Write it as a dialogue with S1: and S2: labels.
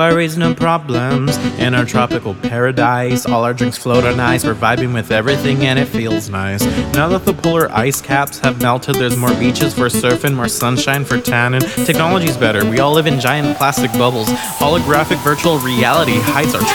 S1: Worries, no problems. In our tropical paradise, all our drinks float on ice. We're vibing with everything and it feels nice. Now that the polar ice caps have melted, there's more beaches for surfing, more sunshine for tanning. Technology's better. We all live in giant plastic bubbles. Holographic virtual reality hides our